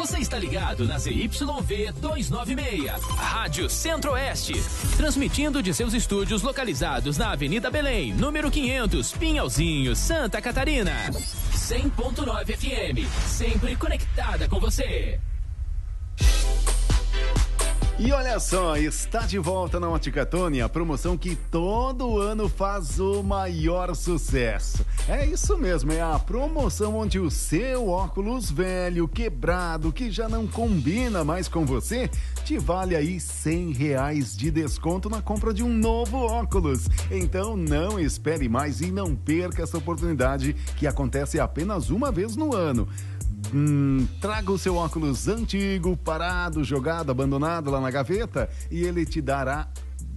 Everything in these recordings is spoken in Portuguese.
Você está ligado na ZYV 296, Rádio Centro-Oeste, transmitindo de seus estúdios localizados na Avenida Belém, número 500, Pinhalzinho, Santa Catarina. 100.9 FM, sempre conectada com você. E olha só, está de volta na Ótica Tony a promoção que todo ano faz o maior sucesso. É isso mesmo, é a promoção onde o seu óculos velho, quebrado, que já não combina mais com você, te vale aí R$100 de desconto na compra de um novo óculos. Então não espere mais e não perca essa oportunidade que acontece apenas uma vez no ano. Traga o seu óculos antigo, parado, jogado, abandonado lá na gaveta e ele te dará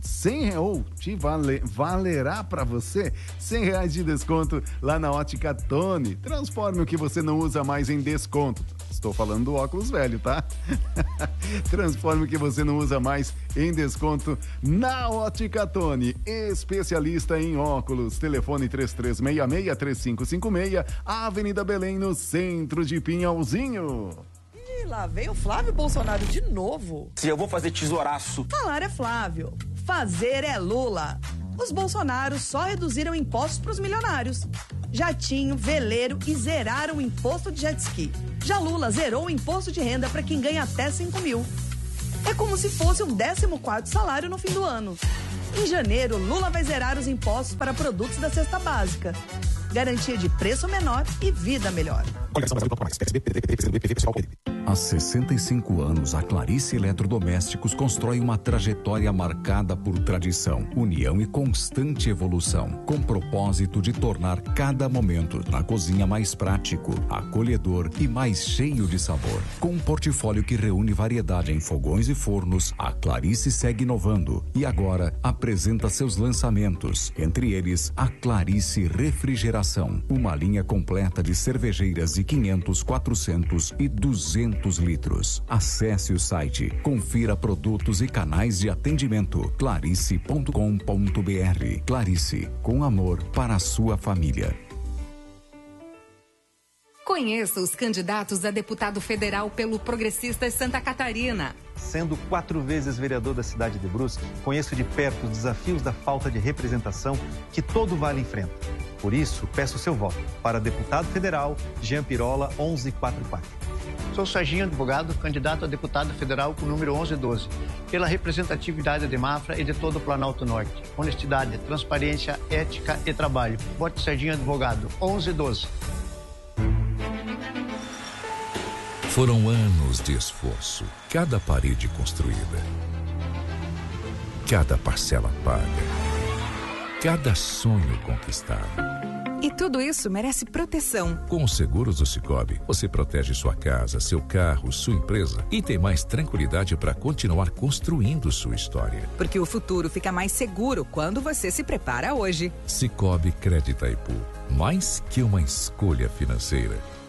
valerá para você R$100 de desconto lá na Ótica Tony. Transforme o que você não usa mais em desconto. Estou falando do óculos velho, tá? Transforme o que você não usa mais em desconto na Ótica Tony. Especialista em óculos. Telefone 3366-3556, Avenida Belém, no centro de Pinhalzinho. E lá vem o Flávio Bolsonaro de novo. Se eu vou fazer tesouraço. Falar é Flávio, fazer é Lula. Os Bolsonaros só reduziram impostos para os milionários. Jatinho, veleiro e zeraram o imposto de jet ski. Já Lula zerou o imposto de renda para quem ganha até 5 mil. É como se fosse o 14º salário no fim do ano. Em janeiro, Lula vai zerar os impostos para produtos da cesta básica. Garantia de preço menor e vida melhor. Há 65 anos, a Clarice Eletrodomésticos constrói uma trajetória marcada por tradição, união e constante evolução, com propósito de tornar cada momento na cozinha mais prático, acolhedor e mais cheio de sabor. Com um portfólio que reúne variedade em fogões e fornos, a Clarice segue inovando e agora apresenta seus lançamentos, entre eles a Clarice Refrigeração, uma linha completa de cervejeiras de 500, 400 e 200 litros. Acesse o site, confira produtos e canais de atendimento clarice.com.br. Clarice, com amor para a sua família. Conheça os candidatos a deputado federal pelo Progressistas Santa Catarina. Sendo 4 vezes vereador da cidade de Brusque, conheço de perto os desafios da falta de representação que todo vale enfrenta. Por isso, peço seu voto para deputado federal Jean Pirola 1144. Sou Serginho Advogado, candidato a deputado federal com o número 1112, pela representatividade de Mafra e de todo o Planalto Norte. Honestidade, transparência, ética e trabalho. Vote Serginho Advogado 1112. Foram anos de esforço, cada parede construída, cada parcela paga, cada sonho conquistado. E tudo isso merece proteção. Com os seguros do Sicoob, você protege sua casa, seu carro, sua empresa e tem mais tranquilidade para continuar construindo sua história. Porque o futuro fica mais seguro quando você se prepara hoje. Sicoob Crédito Itaipu, mais que uma escolha financeira,